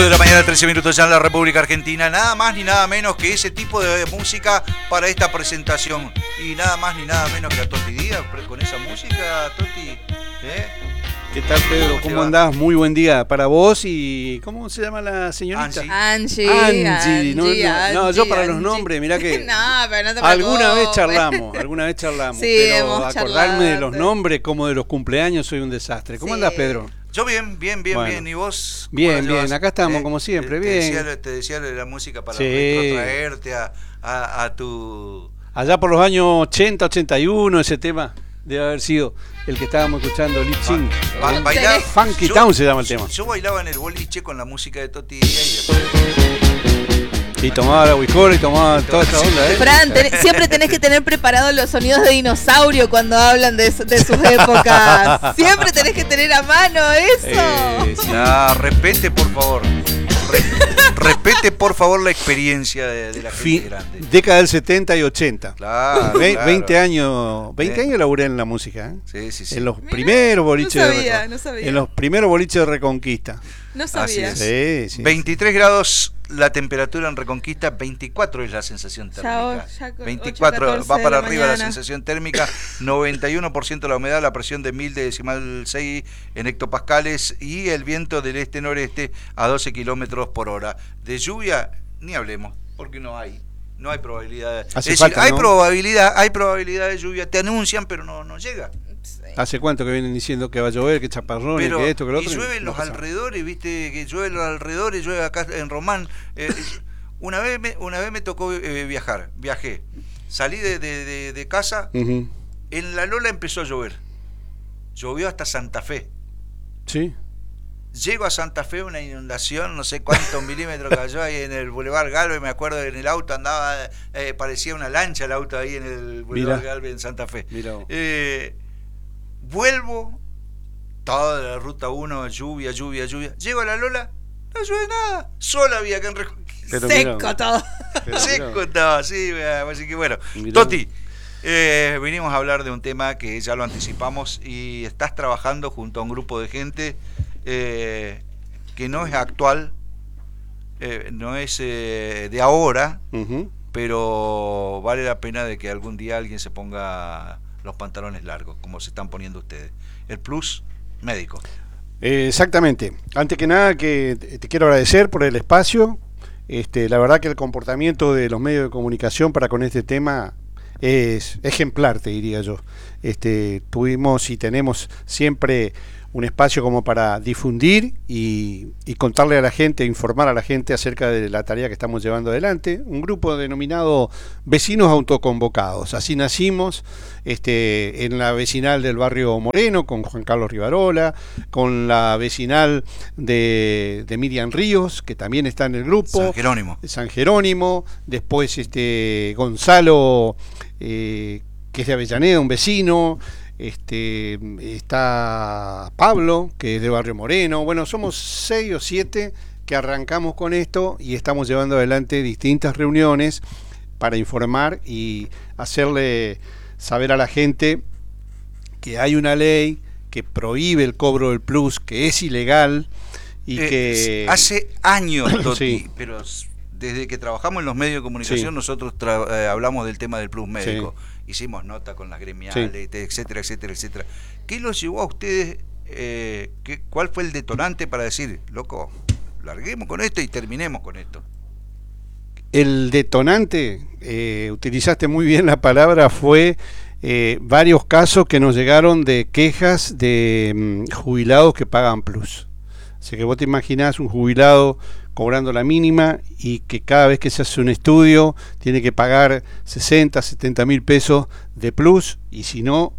De la mañana, 13 minutos ya en la República Argentina. Nada más ni nada menos que ese tipo de música para esta presentación. Y nada más ni nada menos que a Toti Díaz con esa música, Toti. ¿Qué tal, Pedro? ¿Cómo andás? Muy buen día para vos. ¿Y cómo se llama la señorita? Angie. No, yo para los nombres, mirá que no, pero no te alguna vez charlamos, sí, pero hemos acordarme charlado de los nombres como de los cumpleaños soy un desastre. ¿Cómo andás, Pedro? Yo bien. Bueno. ¿Y vos? Bien, acá estamos como siempre, bien. Te decía la música para retrotraerte a tu... Allá por los años 80, 81, ese tema debe haber sido el que estábamos escuchando, Lip Sync. Funky Town se llama el tema. Yo bailaba en el boliche con la música de Toti Díaz y tomaba la Wicola y tomaba toda esa onda, Fran, siempre tenés que tener preparados los sonidos de dinosaurio cuando hablan de sus épocas. Siempre tenés que tener a mano eso. Respete, por favor. Respete, por favor, la experiencia de la gente grande. Década del 70 y 80. Claro. 20 años laburé en la música. Sí. En los primeros boliches no sabía. En los primeros boliches de Reconquista. No sabía. Sí. 23 grados la temperatura en Reconquista, 24 es la sensación térmica. Ya 24 va para arriba la mañana. sensación térmica, 91% la humedad, la presión de 1000,6 en hectopascales y el viento del este-noreste a 12 kilómetros por hora. De lluvia, ni hablemos, porque no hay probabilidad. Hay probabilidad de lluvia, te anuncian, pero no llega. ¿Hace cuánto que vienen diciendo que va a llover, que chaparrones, que esto, que lo otro? Y llueve en los alrededores, viste, que llueve en los alrededores, llueve acá en Román. Una vez me tocó viajé. Salí de casa, en La Lola empezó a llover. Llovió hasta Santa Fe. Sí. Llego a Santa Fe, una inundación, no sé cuántos milímetros cayó ahí en el Boulevard Galvez. Me acuerdo que en el auto andaba, parecía una lancha el auto ahí en el Boulevard Galvez en Santa Fe. Vuelvo, toda la ruta 1, lluvia. Llego a La Lola, no llueve nada. Sol había acá en Reconquista. Seco todo. Seco todo, sí. Así que bueno. Toti, vinimos a hablar de un tema que ya lo anticipamos y estás trabajando junto a un grupo de gente que no es actual, no es de ahora, pero vale la pena de que algún día alguien se ponga los pantalones largos, como se están poniendo ustedes. El Plus Médico. Exactamente. Antes que nada, que te quiero agradecer por el espacio. La verdad que el comportamiento de los medios de comunicación para con este tema es ejemplar, te diría yo. Tuvimos y tenemos siempre un espacio como para difundir y contarle a la gente, informar a la gente acerca de la tarea que estamos llevando adelante. Un grupo denominado Vecinos Autoconvocados. Así nacimos en la vecinal del barrio Moreno con Juan Carlos Rivarola, con la vecinal de Miriam Ríos, que también está en el grupo. San Jerónimo. Después Gonzalo, que es de Avellaneda, un vecino. Está Pablo, que es de Barrio Moreno. Bueno, somos 6 o 7 que arrancamos con esto y estamos llevando adelante distintas reuniones para informar y hacerle saber a la gente que hay una ley que prohíbe el cobro del plus, que es ilegal y que... Hace años, Toti, sí. Pero desde que trabajamos en los medios de comunicación, nosotros hablamos del tema del plus médico. Hicimos nota con las gremiales, etcétera. ¿Qué los llevó a ustedes? ¿Cuál fue el detonante para decir, loco, larguemos con esto y terminemos con esto? El detonante, utilizaste muy bien la palabra, fue varios casos que nos llegaron de quejas de jubilados que pagan plus. Así que vos te imaginás un jubilado cobrando la mínima y que cada vez que se hace un estudio tiene que pagar 60, 70 mil pesos de plus, y si no,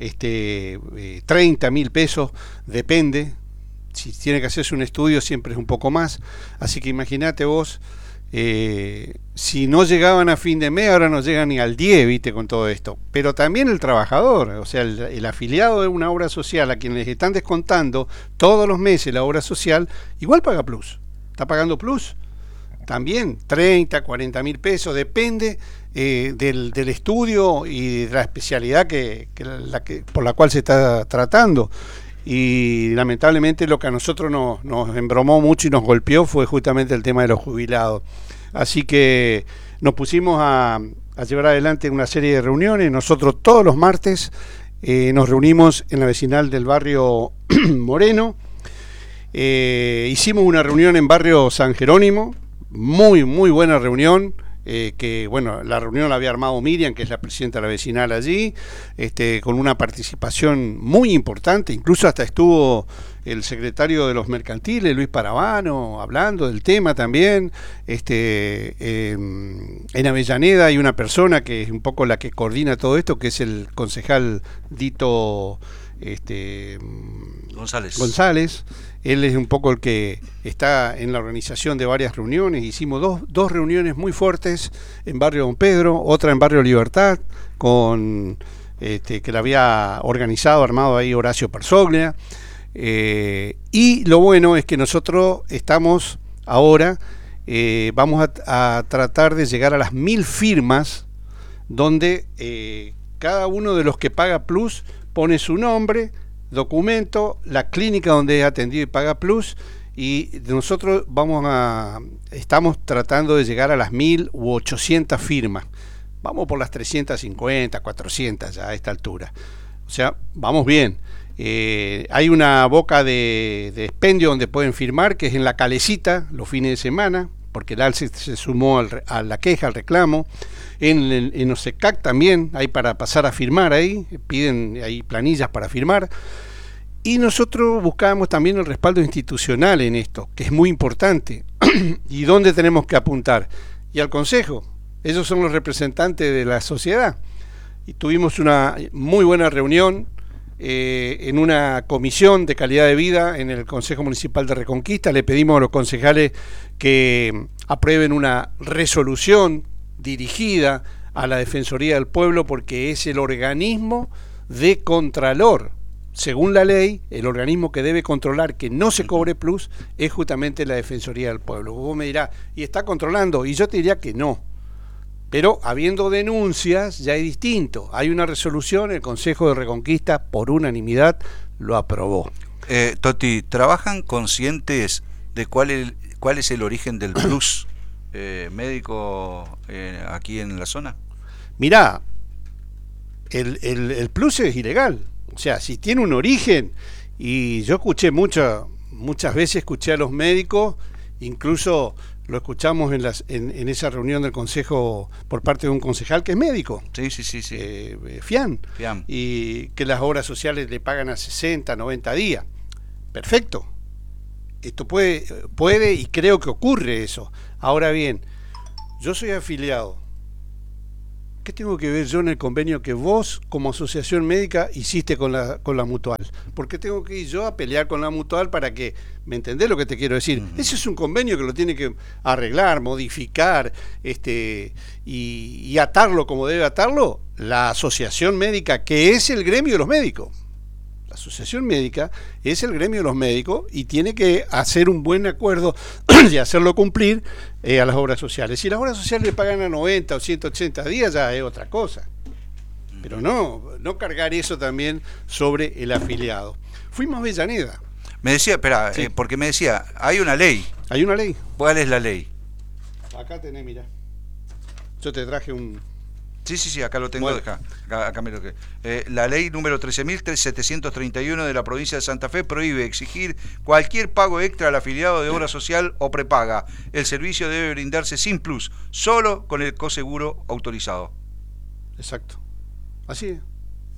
30 mil pesos, depende. Si tiene que hacerse un estudio siempre es un poco más. Así que imagínate vos, si no llegaban a fin de mes, ahora no llegan ni al 10, viste, con todo esto. Pero también el trabajador, o sea, el afiliado de una obra social a quien les están descontando todos los meses la obra social, igual paga plus. Está pagando plus también, 30, 40 mil pesos, depende del estudio y de la especialidad por la cual se está tratando. y lamentablemente lo que a nosotros nos embromó mucho y nos golpeó fue justamente el tema de los jubilados. Así que nos pusimos a llevar adelante una serie de reuniones. Nosotros todos los martes nos reunimos en la vecinal del barrio Moreno. Hicimos una reunión en barrio San Jerónimo, muy buena reunión, que bueno, la reunión la había armado Miriam, que es la presidenta de la vecinal allí, con una participación muy importante, incluso hasta estuvo el secretario de los mercantiles, Luis Parabano, hablando del tema también. En Avellaneda hay una persona que es un poco la que coordina todo esto, que es el concejal Dito González. Él es un poco el que está en la organización de varias reuniones. Hicimos dos reuniones muy fuertes en barrio Don Pedro, otra en barrio Libertad, con que la había armado ahí Horacio Persoglia. Y lo bueno es que nosotros estamos ahora, vamos a tratar de llegar a las 1000 firmas, donde cada uno de los que paga Plus pone su nombre, documento, la clínica donde es atendido y paga Plus, y nosotros estamos tratando de llegar a las 1000 u 800 firmas. Vamos por las 350, 400 ya a esta altura. O sea, vamos bien. Hay una boca de expendio donde pueden firmar, que es en la Calecita los fines de semana, porque el ALCE se sumó a la queja, al reclamo. En OSECAC también hay para pasar a firmar ahí, piden ahí planillas para firmar. Y nosotros buscábamos también el respaldo institucional en esto, que es muy importante. ¿Y dónde tenemos que apuntar? Y al Consejo. Ellos son los representantes de la sociedad. Y tuvimos una muy buena reunión en una comisión de calidad de vida en el Consejo Municipal de Reconquista. Le pedimos a los concejales que aprueben una resolución dirigida a la Defensoría del Pueblo, porque es el organismo de contralor. Según la ley, el organismo que debe controlar que no se cobre Plus es justamente la Defensoría del Pueblo. Vos me dirás, ¿y está controlando? Y yo te diría que no. Pero habiendo denuncias ya es distinto. Hay una resolución, el Consejo de Reconquista por unanimidad lo aprobó. Toti, ¿trabajan conscientes de cuál es el origen del Plus médico aquí en la zona? Mirá, el Plus es ilegal. O sea, si tiene un origen, y yo escuché muchas veces escuché a los médicos, incluso lo escuchamos en esa reunión del consejo por parte de un concejal que es médico. Sí. Fian. Y que las obras sociales le pagan a 60, 90 días. Perfecto. Esto puede y creo que ocurre eso. Ahora bien, yo soy afiliado. ¿Qué tengo que ver yo en el convenio que vos, como asociación médica, hiciste con la Mutual? ¿Por qué tengo que ir yo a pelear con la Mutual para que... ¿Me entendés lo que te quiero decir? Ese es un convenio que lo tiene que arreglar, modificar, y atarlo como debe atarlo la asociación médica, que es el gremio de los médicos. La asociación médica es el gremio de los médicos y tiene que hacer un buen acuerdo y hacerlo cumplir a las obras sociales. Si las obras sociales le pagan a 90 o 180 días, ya es otra cosa. Pero no cargar eso también sobre el afiliado. Fuimos a Avellaneda. Me decía, espera, Sí. Porque me decía, hay una ley. Hay una ley. ¿Cuál es la ley? Acá tenés, mira. Yo te traje un... Sí, acá lo tengo, Bueno. acá me lo que. La ley número 13.731 de la provincia de Santa Fe prohíbe exigir cualquier pago extra al afiliado de obra social o prepaga. El servicio debe brindarse sin plus, solo con el coseguro autorizado. Exacto. Así es.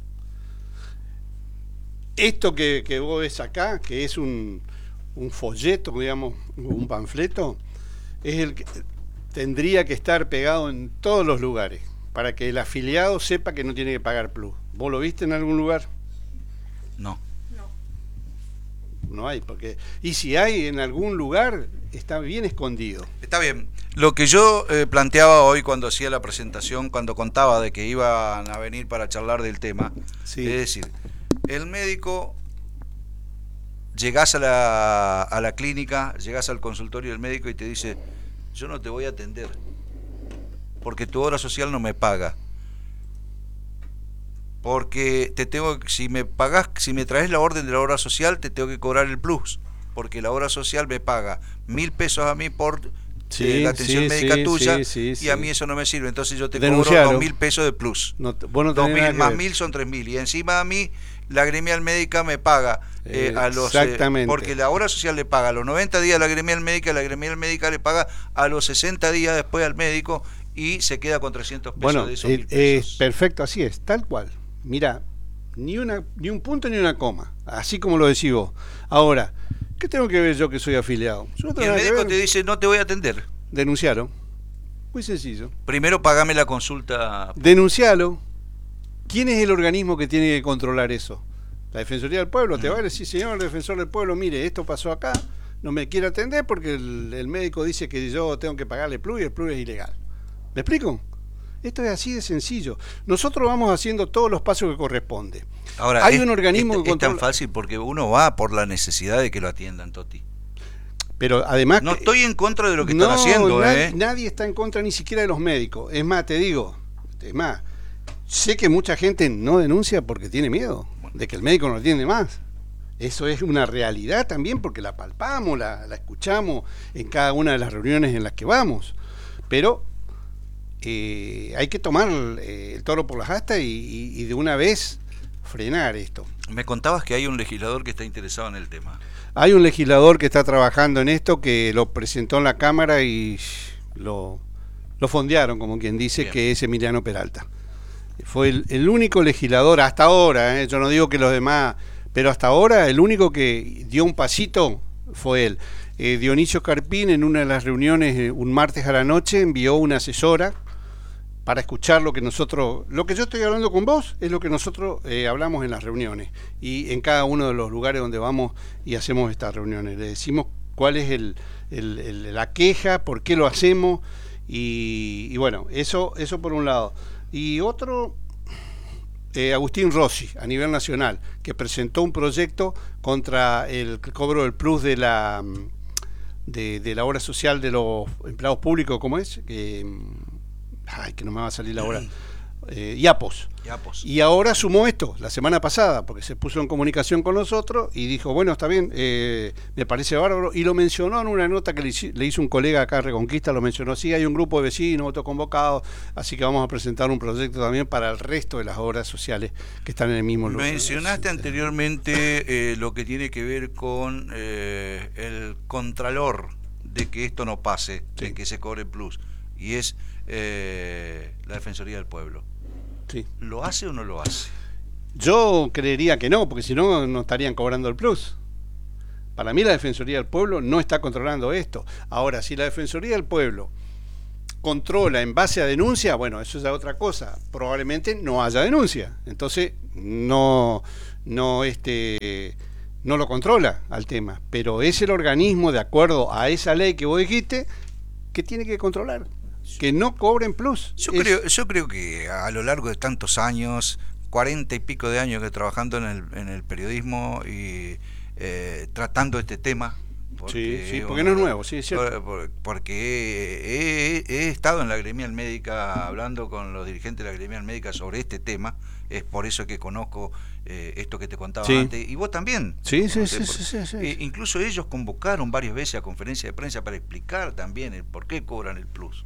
Esto que vos ves acá, que es un folleto, digamos, un panfleto, es el que tendría que estar pegado en todos los lugares, para que el afiliado sepa que no tiene que pagar plus. ¿Vos lo viste en algún lugar? No. No hay, porque... Y si hay en algún lugar, está bien escondido. Está bien. Lo que yo planteaba hoy cuando hacía la presentación, cuando contaba de que iban a venir para charlar del tema, Sí. es decir, el médico, llegás a la clínica, llegás al consultorio del médico y te dice, yo no te voy a atender, porque tu obra social no me paga. porque si me pagás, si me traes la orden de la obra social, te tengo que cobrar el plus, porque la obra social me paga 1.000 pesos a mí por la atención médica tuya, y a mí eso no me sirve, entonces yo te cobro 2.000 pesos de plus. Vos no 2.000 más 1.000 son 3.000, y encima a mí la gremial médica me paga a los porque la obra social le paga a los 90 días a la gremial médica le paga a los 60 días después al médico, y se queda con 300 pesos de esos 1.000 pesos. Perfecto, así es, tal cual. Mira, ni un punto ni una coma, así como lo decís vos. Ahora, ¿qué tengo que ver yo que soy afiliado? Y el médico te dice, no te voy a atender. Denuncialo. Muy sencillo. Primero pagame la consulta. Denuncialo. ¿Quién es el organismo que tiene que controlar eso? La Defensoría del Pueblo. Te va a decir, señor defensor del pueblo, mire, esto pasó acá, no me quiere atender porque el médico dice que yo tengo que pagarle plus y el plus es ilegal. ¿Me explico? Esto es así de sencillo. Nosotros vamos haciendo todos los pasos que corresponde. Ahora, hay un organismo que controla. Es tan fácil porque uno va por la necesidad de que lo atiendan, Toti. Pero además... No estoy en contra de lo que están haciendo. Nadie está en contra ni siquiera de los médicos. Es más, te digo, sé que mucha gente no denuncia porque tiene miedo de que el médico no atiende más. Eso es una realidad también porque la palpamos, la escuchamos en cada una de las reuniones en las que vamos. Pero hay que tomar el toro por las astas y de una vez frenar esto. Me contabas que hay un legislador que está interesado en el tema. Hay un legislador que está trabajando en esto, que lo presentó en la Cámara y lo fondearon, como quien dice. Bien. Que es Emiliano Peralta. Fue el único legislador hasta ahora, yo no digo que los demás, pero hasta ahora el único que dio un pasito fue él. Dionisio Carpín, en una de las reuniones un martes a la noche, envió una asesora para escuchar lo que yo estoy hablando con vos, es lo que nosotros hablamos en las reuniones y en cada uno de los lugares donde vamos y hacemos estas reuniones. Le decimos cuál es la queja, por qué lo hacemos y bueno, eso por un lado. Y otro, Agustín Rossi, a nivel nacional, que presentó un proyecto contra el cobro del plus de la obra social de los empleados públicos, ¿cómo es? Que no me va a salir la hora. IAPOS. Y ahora sumó esto, la semana pasada, porque se puso en comunicación con nosotros y dijo, bueno, está bien, me parece bárbaro, y lo mencionó en una nota que le hizo un colega acá, Reconquista, lo mencionó, sí, hay un grupo de vecinos autoconvocados, así que vamos a presentar un proyecto también para el resto de las obras sociales que están en el mismo lugar. Mencionaste anteriormente lo que tiene que ver con el contralor de que esto no pase, de que se cobre plus, y es la Defensoría del Pueblo. Sí. ¿Lo hace o no lo hace? Yo creería que no, porque si no, no estarían cobrando el plus. Para mí la Defensoría del Pueblo no está controlando esto. Ahora, si la Defensoría del Pueblo controla en base a denuncia, bueno, eso es otra cosa. Probablemente no haya denuncia. Entonces, no lo controla al tema. Pero es el organismo, de acuerdo a esa ley que vos dijiste, que tiene que controlar. Que no cobren plus. Yo creo que a lo largo de tantos años, 40 y pico de años que trabajando en el periodismo y tratando este tema, porque no es nuevo, sí, es cierto. Porque he estado en la gremial médica hablando con los dirigentes de la gremial médica sobre este tema, es por eso que conozco esto que te contaba antes, y vos también. Sí. Incluso ellos convocaron varias veces a conferencia de prensa para explicar también el por qué cobran el plus.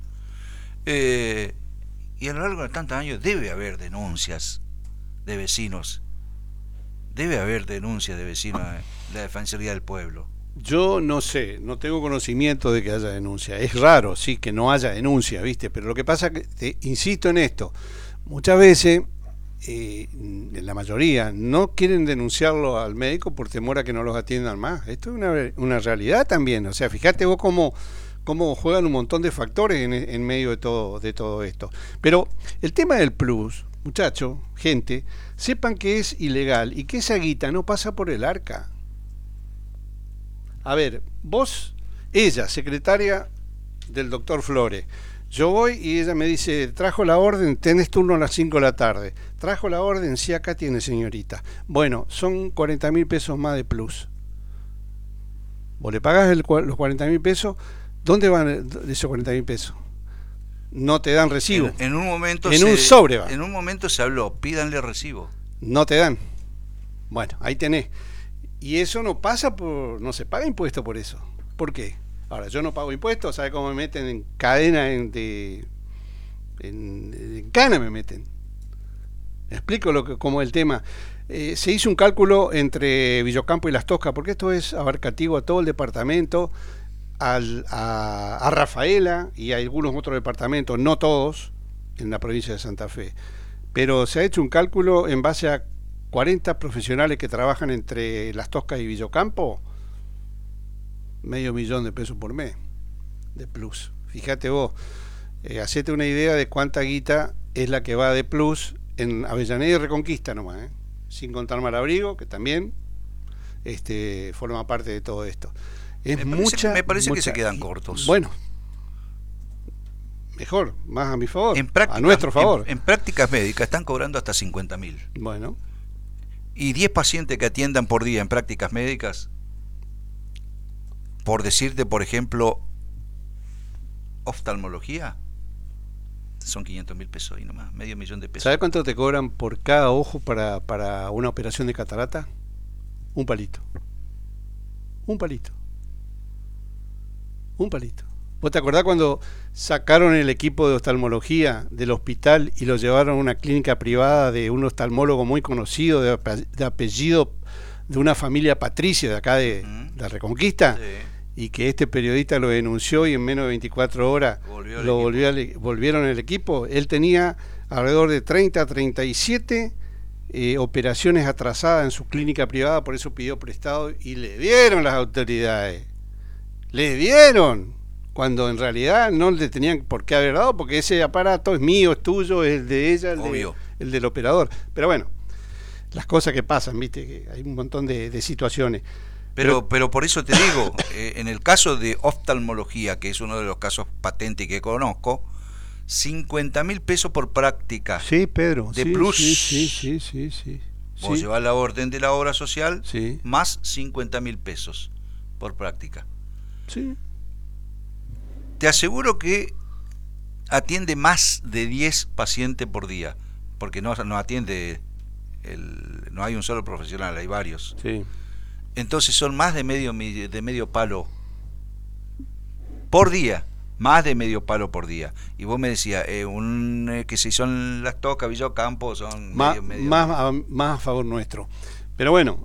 Y a lo largo de tantos años debe haber denuncias de vecinos. Debe haber denuncias de vecinos de la Defensoría del Pueblo. Yo no sé, no tengo conocimiento de que haya denuncia. Es raro, sí, que no haya denuncia, ¿viste? Pero lo que pasa es que, insisto en esto, muchas veces, en la mayoría, no quieren denunciarlo al médico por temor a que no los atiendan más. Esto es una realidad también. O sea, fíjate vos cómo juegan un montón de factores en medio de todo esto. Pero el tema del plus, muchachos, gente, sepan que es ilegal y que esa guita no pasa por el arca. A ver, ella, secretaria del doctor Flores, yo voy y ella me dice, trajo la orden, tenés turno a las 5 de la tarde. Trajo la orden, sí, acá tiene, señorita. Bueno, son 40.000 pesos más de plus. Vos le pagás los 40.000 pesos. ¿Dónde van esos 40.000 pesos? no te dan recibo. En un momento un sobre va. En un momento se habló, pídanle recibo. No te dan. Bueno, ahí tenés. Y eso no pasa no se paga impuesto por eso. ¿Por qué? Ahora, yo no pago impuestos, ¿sabe cómo me meten en cadena en cana me meten? Me explico cómo es el tema. Se hizo un cálculo entre Villocampo y Las Toscas, porque esto es abarcativo a todo el departamento, a Rafaela y a algunos otros departamentos, no todos, en la provincia de Santa Fe. Pero se ha hecho un cálculo en base a 40 profesionales que trabajan entre Las Toscas y Villocampo, $500,000 por mes de plus. Fíjate vos, hacete una idea de cuánta guita es la que va de plus en Avellaneda y Reconquista nomás, sin contar Malabrigo, que también forma parte de todo esto. Me parece que se quedan cortos. Bueno, mejor, más a mi favor, a nuestro favor. En prácticas médicas están cobrando hasta 50.000. Bueno. Y 10 pacientes que atiendan por día en prácticas médicas, por decirte, por ejemplo, oftalmología, son 500.000 pesos y nomás, $500,000. ¿Sabes cuánto te cobran por cada ojo para una operación de catarata? Un palito. Un palito. Un palito. ¿Vos te acordás cuando sacaron el equipo de oftalmología del hospital y lo llevaron a una clínica privada de un oftalmólogo muy conocido, de apellido de una familia patricia de acá de Reconquista? Sí. Y que este periodista lo denunció y en menos de 24 horas volvieron el equipo. Él tenía alrededor de 30 a 37 operaciones atrasadas en su clínica privada, por eso pidió prestado y le dieron las autoridades. Le dieron, cuando en realidad no le tenían por qué haber dado, porque ese aparato es mío, es tuyo, es de ella, el del operador. Pero bueno, las cosas que pasan, viste, que hay un montón de situaciones. Pero por eso te digo, en el caso de oftalmología, que es uno de los casos patentes que conozco, 50.000 pesos por práctica. Sí, Pedro. De plus. Sí. Vos llevás la orden de la obra social, sí, más 50.000 pesos por práctica. Sí. Te aseguro que atiende más de 10 pacientes por día, porque no atiende, no hay un solo profesional, hay varios. Sí. Entonces son más de medio palo por día, más de medio palo por día. Y vos me decías, que si son Las Toscas, Villocampo, son más a favor nuestro. Pero bueno,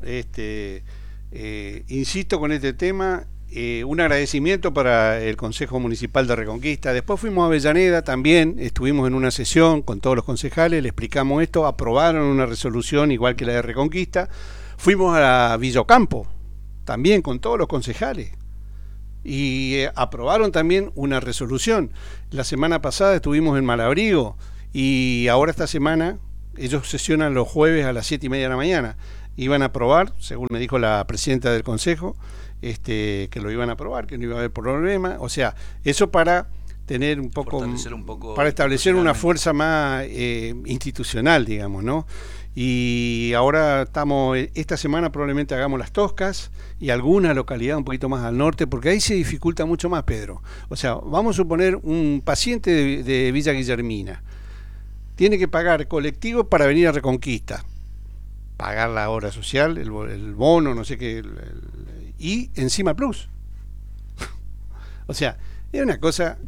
insisto con este tema, un agradecimiento para el Consejo Municipal de Reconquista. Después fuimos a Avellaneda, también estuvimos en una sesión con todos los concejales, le explicamos esto, aprobaron una resolución igual que la de Reconquista. Fuimos a Villocampo, también con todos los concejales, y aprobaron también una resolución. La semana pasada estuvimos en Malabrigo, y ahora esta semana, ellos sesionan los jueves a las 7:30 de la mañana. Iban a aprobar, según me dijo la presidenta del consejo, que lo iban a aprobar, que no iba a haber problema. O sea, eso para tener un poco para establecer una fuerza más institucional, digamos, ¿no? Y ahora esta semana probablemente hagamos Las Toscas y alguna localidad un poquito más al norte, porque ahí se dificulta mucho más, Pedro. O sea, vamos a suponer un paciente de Villa Guillermina, tiene que pagar colectivo para venir a Reconquista, pagar la obra social, el bono, no sé qué, y encima plus. O sea, es una cosa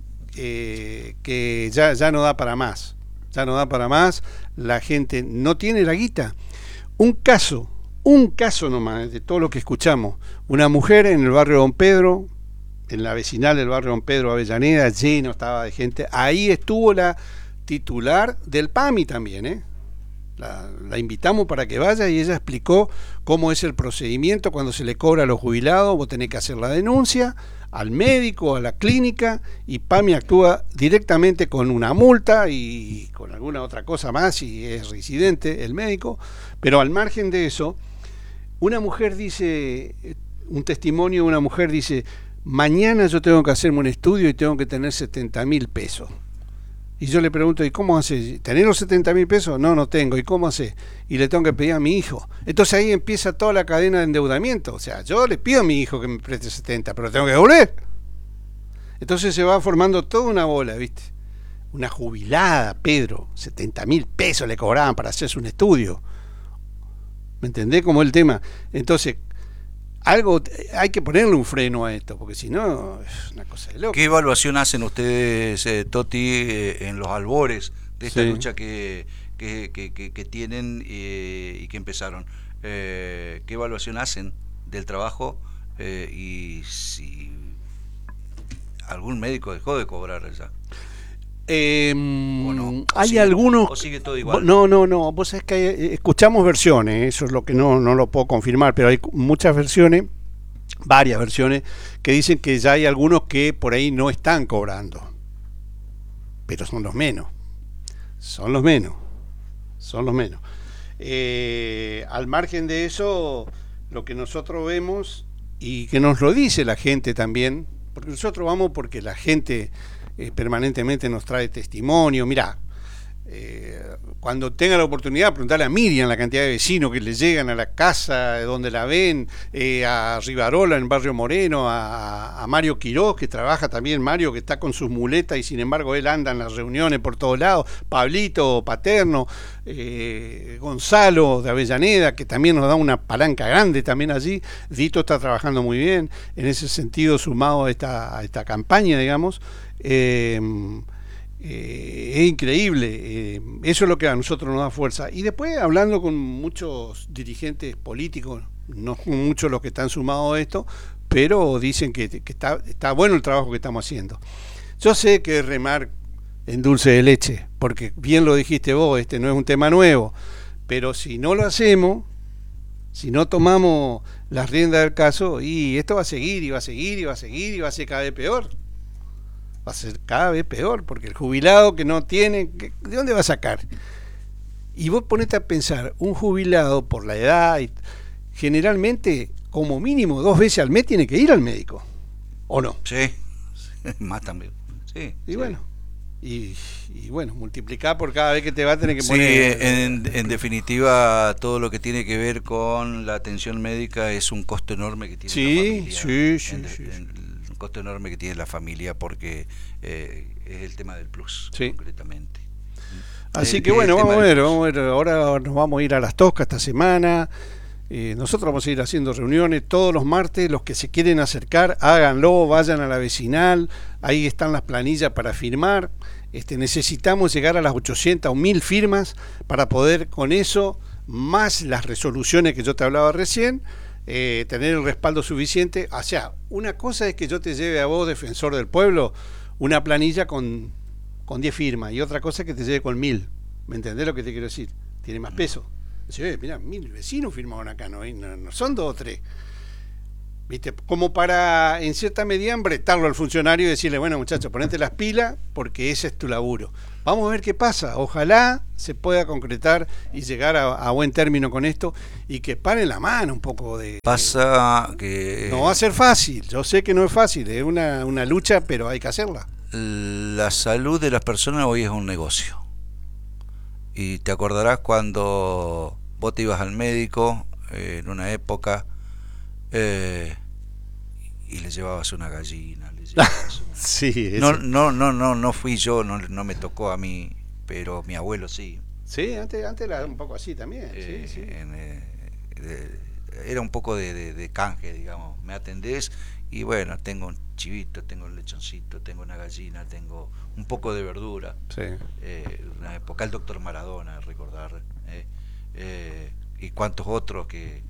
que ya no da para más. Ya no da para más, la gente no tiene la guita. Un caso nomás de todo lo que escuchamos. Una mujer en el barrio Don Pedro, en la vecinal del barrio Don Pedro, Avellaneda, lleno estaba de gente. Ahí estuvo la titular del PAMI también, La invitamos para que vaya y ella explicó cómo es el procedimiento cuando se le cobra a los jubilados. Vos tenés que hacer la denuncia al médico, a la clínica, y PAMI actúa directamente con una multa y con alguna otra cosa más si es residente el médico. Pero al margen de eso, una mujer dice, un testimonio de una mujer dice, mañana yo tengo que hacerme un estudio y tengo que tener 70.000 pesos. Y yo le pregunto, ¿y cómo hace? ¿Tenés los 70.000 pesos? No tengo. ¿Y cómo hace? Y le tengo que pedir a mi hijo. Entonces ahí empieza toda la cadena de endeudamiento. O sea, yo le pido a mi hijo que me preste 70, pero tengo que devolver. Entonces se va formando toda una bola, ¿viste? una jubilada, Pedro, 70.000 pesos le cobraban para hacerse un estudio. ¿Me entendés cómo es el tema? Entonces, algo hay que ponerle un freno a esto, porque si no, es una cosa de loco. ¿Qué evaluación hacen ustedes, Toti, en los albores de esta lucha que tienen y que empezaron? ¿Qué evaluación hacen del trabajo y si algún médico dejó de cobrar ya? No, hay algunos. ¿O sigue todo igual? No, vos sabés que escuchamos versiones, eso es lo que no lo puedo confirmar, pero hay muchas versiones, varias versiones, que dicen que ya hay algunos que por ahí no están cobrando, pero son los menos. Al margen de eso, lo que nosotros vemos y que nos lo dice la gente también, porque nosotros vamos porque la gente permanentemente nos trae testimonio. Mirá, cuando tenga la oportunidad, preguntarle a Miriam la cantidad de vecinos que le llegan a la casa, de donde la ven, a Rivarola en Barrio Moreno, a Mario Quiroz, que trabaja también, Mario, que está con sus muletas y sin embargo él anda en las reuniones por todos lados, Pablito Paterno, Gonzalo de Avellaneda, que también nos da una palanca grande también allí. Dito está trabajando muy bien en ese sentido, sumado a esta campaña, digamos. Es increíble, eso es lo que a nosotros nos da fuerza. Y después, hablando con muchos dirigentes políticos, no muchos los que están sumados a esto, pero dicen que está bueno el trabajo que estamos haciendo. Yo sé que remar en dulce de leche, porque bien lo dijiste vos, este no es un tema nuevo, pero si no lo hacemos, si no tomamos las riendas del caso, y esto va a seguir, y va a seguir, y va a seguir, y va a ser cada vez peor. Va a ser cada vez peor, porque el jubilado que no tiene, ¿de dónde va a sacar? Y vos ponete a pensar, un jubilado por la edad, generalmente, como mínimo 2 veces al mes tiene que ir al médico, ¿o no? Sí, más también. Sí, y sí. Bueno, y bueno, multiplicar por cada vez que te va a tener que poner... Sí, en definitiva, todo lo que tiene que ver con la atención médica es un costo enorme que tiene la familia. Sí. Un costo enorme que tiene la familia porque es el tema del plus, concretamente. Así que bueno, vamos a ver, ahora nos vamos a ir a Las Toscas esta semana. Nosotros vamos a ir haciendo reuniones todos los martes. Los que se quieren acercar, háganlo, vayan a la vecinal, ahí están las planillas para firmar. Necesitamos llegar a las 800 o 1000 firmas para poder, con eso, más las resoluciones que yo te hablaba recién, tener el respaldo suficiente. O sea, una cosa es que yo te lleve a vos, defensor del pueblo, una planilla con 10 firmas, y otra cosa es que te lleve con 1000. ¿Me entendés lo que te quiero decir? Tiene más peso. Mirá, 1000 vecinos firmaron acá, no son 2 o 3. ¿Viste? Como para, en cierta medida, embretarlo al funcionario y decirle, bueno, muchachos, ponete las pilas porque ese es tu laburo. Vamos a ver qué pasa. Ojalá se pueda concretar y llegar a buen término con esto y que paren la mano un poco de... Pasa que... No va a ser fácil, yo sé que no es fácil, es una lucha, pero hay que hacerla. La salud de las personas hoy es un negocio. Y te acordarás cuando vos te ibas al médico en una época y le llevabas una gallina, sí, no fui yo, no me tocó a mí, pero mi abuelo sí. Sí, antes era un poco así también. Sí. Era un poco de canje, digamos. Me atendés y bueno, tengo un chivito, tengo un lechoncito, tengo una gallina, tengo un poco de verdura. Sí. Una época, el doctor Maradona, recordar, y cuantos otros que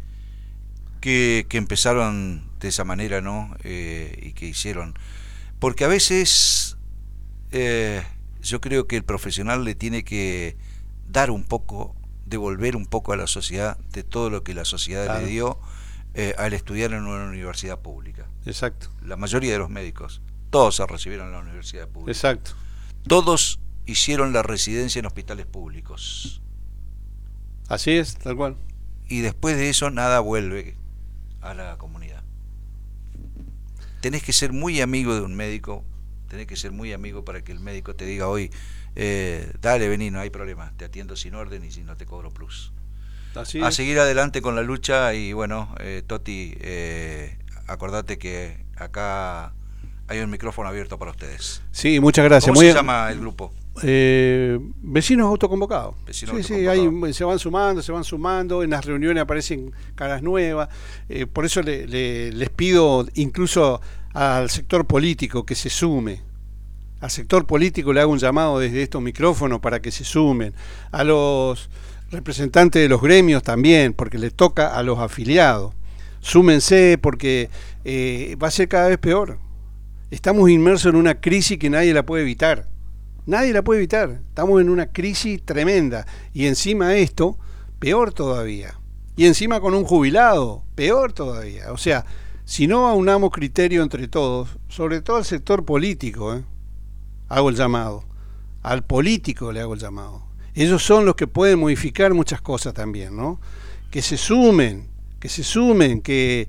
empezaron de esa manera, ¿no? Y que hicieron, porque a veces yo creo que el profesional le tiene que dar un poco, devolver un poco a la sociedad de todo lo que la sociedad le dio al estudiar en una universidad pública. Exacto. La mayoría de los médicos, todos se recibieron en la universidad pública. Exacto. Todos hicieron la residencia en hospitales públicos. Así es, tal cual. Y después de eso nada vuelve a la comunidad. Tenés que ser muy amigo de un médico, tenés que ser muy amigo para que el médico te diga hoy, dale, vení, no hay problema, te atiendo sin orden y si no te cobro plus. Así a es. Seguir adelante con la lucha y bueno, Toti, acordate que acá hay un micrófono abierto para ustedes. Sí, muchas gracias. ¿Cómo se llama el grupo? Vecinos autoconvocados. Vecinos Sí, ahí se van sumando, en las reuniones aparecen caras nuevas. Por eso les pido incluso al sector político que se sume. Al sector político le hago un llamado desde estos micrófonos para que se sumen. A los representantes de los gremios también, porque les toca a los afiliados. Súmense porque va a ser cada vez peor. Estamos inmersos en una crisis que nadie la puede evitar. Nadie la puede evitar. Estamos en una crisis tremenda. Y encima esto, peor todavía. Y encima con un jubilado, peor todavía. O sea, si no aunamos criterio entre todos, sobre todo al sector político, hago el llamado. Al político le hago el llamado. Ellos son los que pueden modificar muchas cosas también, ¿no? Que se sumen, que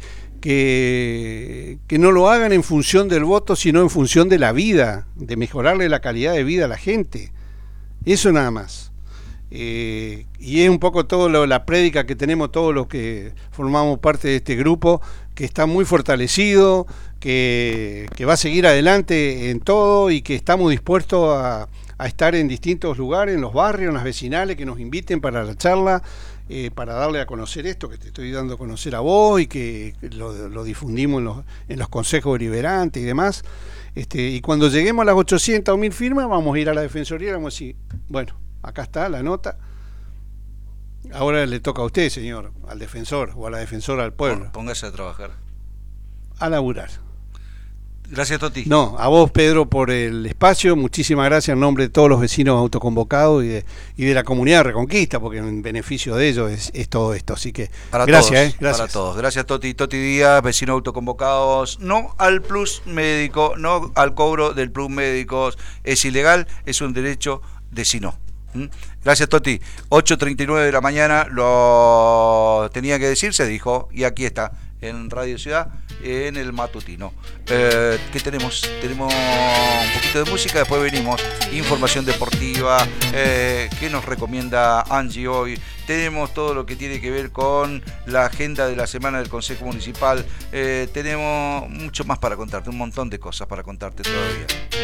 no lo hagan en función del voto, sino en función de la vida, de mejorarle la calidad de vida a la gente. Eso nada más. Y es un poco todo la prédica que tenemos todos los que formamos parte de este grupo, que está muy fortalecido, que va a seguir adelante en todo y que estamos dispuestos a estar en distintos lugares, en los barrios, en las vecinales, que nos inviten para la charla, para darle a conocer esto que te estoy dando a conocer a vos y que lo difundimos en los consejos deliberantes y demás. Y cuando lleguemos a las 800 o 1000 firmas, vamos a ir a la Defensoría y vamos a decir, bueno, acá está la nota. Ahora le toca a usted, señor, al defensor o a la defensora del pueblo. Póngase a trabajar. A laburar. Gracias, Toti. No, a vos, Pedro, por el espacio. Muchísimas gracias en nombre de todos los vecinos autoconvocados y de la comunidad de Reconquista, porque en beneficio de ellos es todo esto. Así que para gracias, todos, gracias. Para todos. Gracias, Toti. Toti Díaz, vecinos autoconvocados. No al plus médico, no al cobro del plus médico. Es ilegal, es un derecho de si no. Gracias, Toti. 8:39 de la mañana, lo tenía que decir, se dijo, y aquí está, en Radio Ciudad, en el matutino. ¿Qué tenemos? Tenemos un poquito de música, después venimos, información deportiva, ¿qué nos recomienda Angie hoy? Tenemos todo lo que tiene que ver con la agenda de la semana del Consejo Municipal, tenemos mucho más para contarte, un montón de cosas para contarte todavía.